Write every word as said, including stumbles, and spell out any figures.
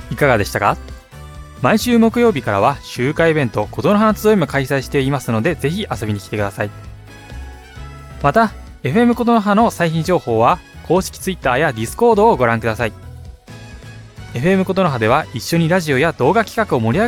いかがでしたか？毎週木曜日からは集会イベント琴の花集いも開催していますので、ぜひ遊びに来てください。また エフエム 琴の葉の最新情報は公式 Twitter や Discord をご覧ください。 エフエム 琴の葉では一緒にラジオや動画企画を盛り上げ